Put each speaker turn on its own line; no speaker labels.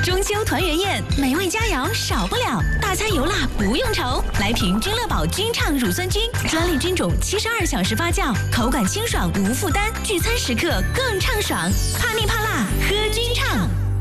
中秋团圆宴，美味佳肴少不了，大餐油辣不用愁。来瓶君乐宝君畅乳酸菌，专利菌种，72小时发酵，口感清爽无负担，聚餐时刻更畅爽。怕腻怕辣，喝君畅。